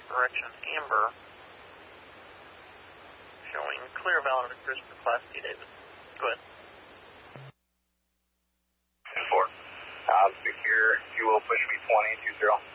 direction amber, showing clear of Allen Chris for Class D David. Go ahead. 10-4. Secure, fuel, push me 20, 20.